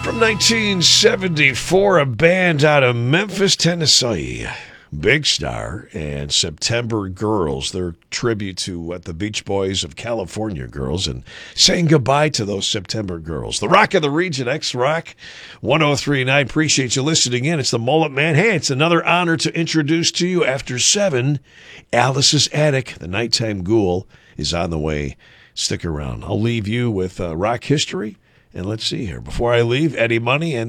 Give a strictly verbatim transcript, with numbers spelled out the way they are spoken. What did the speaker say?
From nineteen seventy-four, a band out of Memphis, Tennessee, Big Star and September Girls. Their tribute to what the Beach Boys of California Girls, and saying goodbye to those September Girls. The Rock of the Region, X-Rock, one oh three point nine. Appreciate you listening in. It's the Mullet Man. Hey, it's another honor to introduce to you after seven, Alice's Attic. The Nighttime Ghoul is on the way. Stick around. I'll leave you with uh, rock history. And let's see here. Before I leave, Eddie Money and